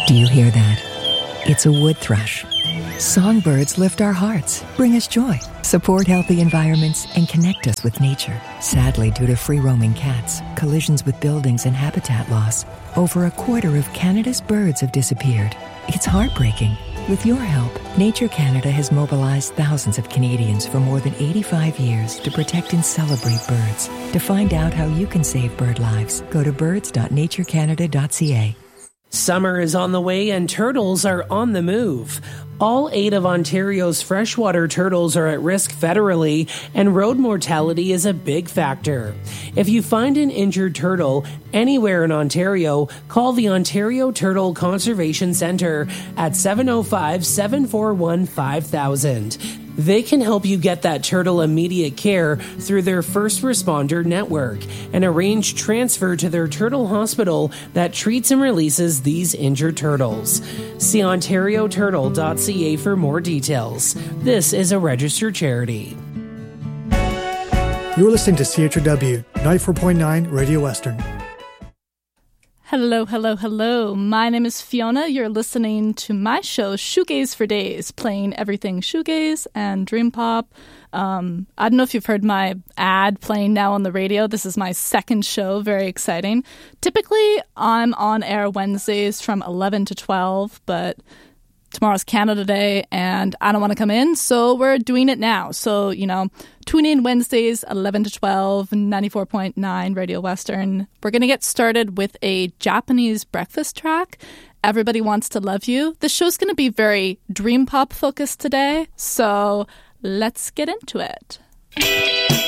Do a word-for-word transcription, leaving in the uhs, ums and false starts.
Do you hear that? It's a wood thrush. Songbirds lift our hearts, bring us joy, support healthy environments, and connect us with nature. Sadly, due to free-roaming cats, collisions with buildings and habitat loss, over a quarter of Canada's birds have disappeared. It's heartbreaking. With your help, Nature Canada has mobilized thousands of Canadians for more than eighty-five years to protect and celebrate birds. To find out how you can save bird lives, go to birds dot nature canada dot c a. Summer is on the way and turtles are on the move. All eight of Ontario's freshwater turtles are at risk federally, and road mortality is a big factor. If you find an injured turtle anywhere in Ontario, call the Ontario Turtle Conservation Centre at seven oh five, seven four one, five thousand. They can help you get that turtle immediate care through their first responder network and arrange transfer to their turtle hospital that treats and releases these injured turtles. See ontario turtle dot c a for more details. This is a registered charity. You're listening to C H R W ninety-four point nine Radio Western. Hello, hello, hello. My name is Fiona. You're listening to my show, Shoegaze for Days, playing everything shoegaze and dream pop. Um, I don't know if you've heard my ad playing now on the radio. This is my second show. Very exciting. Typically, I'm on air Wednesdays from eleven to twelve, but tomorrow's Canada Day, and I don't want to come in, so we're doing it now. So, you know, tune in Wednesdays, eleven to twelve, ninety-four point nine Radio Western. We're going to get started with a Japanese breakfast track, Everybody Wants to Love You. The show's going to be very dream pop focused today, so let's get into it.